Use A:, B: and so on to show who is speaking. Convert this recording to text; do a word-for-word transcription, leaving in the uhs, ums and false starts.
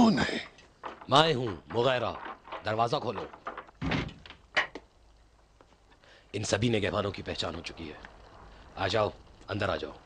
A: कौन है?
B: मैं हूं मुगैरा, दरवाजा खोलो। इन सभी नेगहबानों की पहचान हो चुकी है। आ जाओ, अंदर आ जाओ।